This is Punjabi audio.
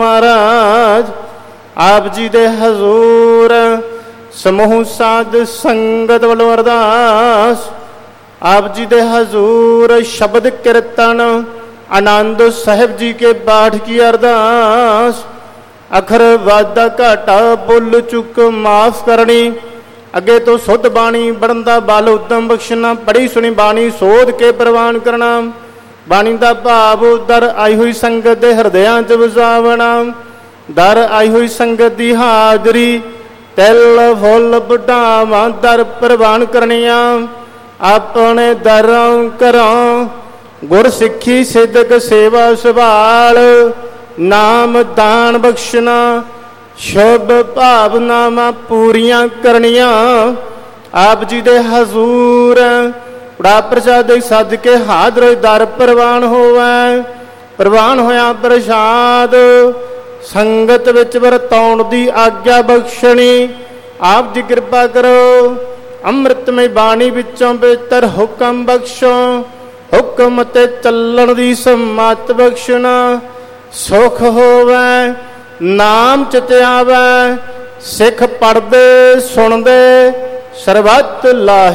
ਮਹਾਰਾਜ ਆਪ ਜੀ ਦੇ ਹਜ਼ੂਰ ਸਮੂਹ ਸਾਧ ਸੰਗਤ ਵੱਲੋਂ ਅਰਦਾਸ। ਆਪ ਜੀ ਦੇ ਹਜ਼ੂਰ ਸ਼ਬਦ ਕੀਰਤਨ ਆਨੰਦ ਸਾਹਿਬ ਜੀ ਕੇ ਪਾਠ ਕੀ ਅਰਦਾਸ। ਅਖਰ ਵਾਧਾ ਘਾਟਾ ਭੁੱਲ ਚੁੱਕ ਮਾਫ ਕਰਨੀ। ਅੱਗੇ ਤੋਂ ਸੁਧ ਬਾਣੀ ਪੜ੍ਹਨ ਦਾ ਬਲ ਉਦਮ ਬਖਸ਼ਣਾ। ਪੜ੍ਹੀ ਸੁਣੀ ਬਾਣੀ ਸੋਧ ਕੇ ਪ੍ਰਵਾਨ ਕਰਨਾ। ਬਾਣੀ ਦਾ ਭਾਵ ਦਰ ਆਈ ਹੋਈ ਸੰਗਤ ਦੇ ਹਿਰਦਿਆਂ 'ਚ ਵਸਾਵਣਾ। ਦਰ ਆਈ ਹੋਈ ਸੰਗਤ ਦੀ ਹਾਜ਼ਰੀ ਤਿਲ ਫੁੱਲ ਵਡਾਵਾਂ ਦਰ ਪ੍ਰਵਾਨ ਕਰਨੀਆਂ। ਆਪਣੇ ਦਰਾਂ ਘਰਾਂ ਗੁਰ ਸਿੱਖੀ ਸਿੱਧਕ ਸੇਵਾ ਸੰਭਾਲ ਨਾਮ ਦਾਨ ਬਖਸ਼ਣਾ। ਸ਼ੁਭ ਭਾਵਨਾਵਾਂ ਪੂਰੀਆਂ ਕਰਨੀਆਂ। ਆਪ ਜੀ ਦੇ ਹਜ਼ੂਰ ਕੜਾ ਪ੍ਰਸ਼ਾਦ ਸੱਜ ਕੇ ਹਾਜ਼ਰ ਦਰ ਪ੍ਰਵਾਨ ਹੋਵੇ। ਪ੍ਰਵਾਨ ਹੋਇਆ ਪ੍ਰਸ਼ਾਦ ਸੰਗਤ ਵਿੱਚ ਵਰਤਾਉਣ ਦੀ ਆਗਿਆ ਬਖਸ਼ਣੀ। ਆਪ ਜੀ ਕਿਰਪਾ ਕਰੋ। ਅੰਮ੍ਰਿਤਮਈ ਬਾਣੀ ਵਿੱਚੋਂ ਬਿਹਤਰ ਹੁਕਮ ਬਖਸ਼ੋ। ਹੁਕਮ ਤੇ ਚੱਲਣ ਦੀ ਸਮਤ ਬਖਸ਼ਣਾ। ਸੁਖ ਹੋਵੇ ਨਾਮ ਚਿਤ ਆਵੇ। ਸਿੱਖ ਪੜ੍ਹਦੇ ਸੁਣਦੇ ਸਰਬੱਤ ਲਾਹੇ।